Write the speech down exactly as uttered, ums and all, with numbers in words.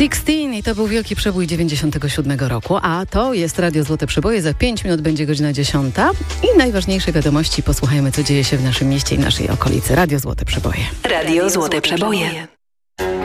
szesnaście i to był wielki przebój dziewięćdziesiątego siódmego roku, a to jest Radio Złote Przeboje. Za pięć minut będzie godzina dziesiąta i najważniejsze wiadomości posłuchajmy, co dzieje się w naszym mieście i naszej okolicy. Radio Złote Przeboje. Radio Złote Przeboje.